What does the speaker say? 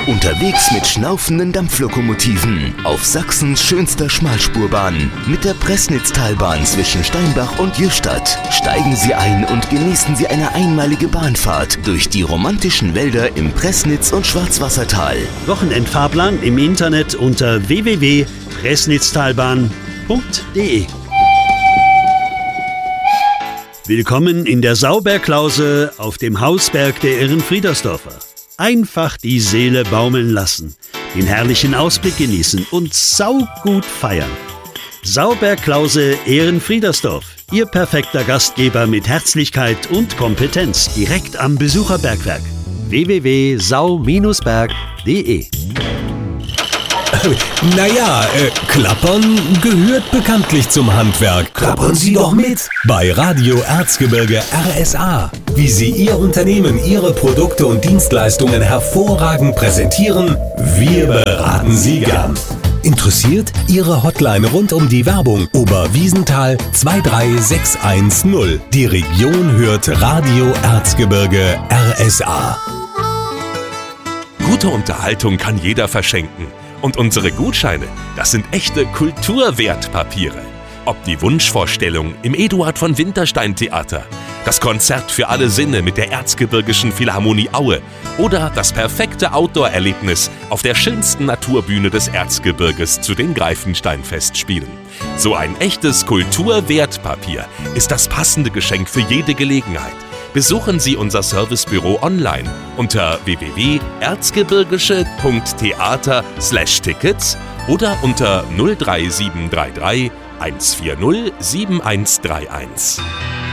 Unterwegs mit schnaufenden Dampflokomotiven auf Sachsens schönster Schmalspurbahn mit der Pressnitztalbahn zwischen Steinbach und Jüstadt. Steigen Sie ein und genießen Sie eine einmalige Bahnfahrt durch die romantischen Wälder im Pressnitz- und Schwarzwassertal. Wochenendfahrplan im Internet unter www.pressnitztalbahn.de. Willkommen in der Sauberklause auf dem Hausberg der Ehrenfriedersdorfer. Einfach die Seele baumeln lassen, den herrlichen Ausblick genießen und saugut feiern. Sauberklause Ehrenfriedersdorf, Ihr perfekter Gastgeber mit Herzlichkeit und Kompetenz, direkt am Besucherbergwerk. www.sau-berg.de. Klappern gehört bekanntlich zum Handwerk. Klappern Sie doch mit bei Radio Erzgebirge RSA. Wie Sie Ihr Unternehmen, Ihre Produkte und Dienstleistungen hervorragend präsentieren, wir beraten Sie gern. Interessiert? Ihre Hotline rund um die Werbung Oberwiesenthal 23610. Die Region hört Radio Erzgebirge RSA. Gute Unterhaltung kann jeder verschenken. Und unsere Gutscheine, das sind echte Kulturwertpapiere. Ob die Wunschvorstellung im Eduard von Winterstein Theater, das Konzert für alle Sinne mit der Erzgebirgischen Philharmonie Aue oder das perfekte Outdoor-Erlebnis auf der schönsten Naturbühne des Erzgebirges zu den Greifenstein-Festspielen. So ein echtes Kulturwertpapier ist das passende Geschenk für jede Gelegenheit. Besuchen Sie unser Servicebüro online unter www.erzgebirgische.theater/tickets oder unter 03733 140 7131.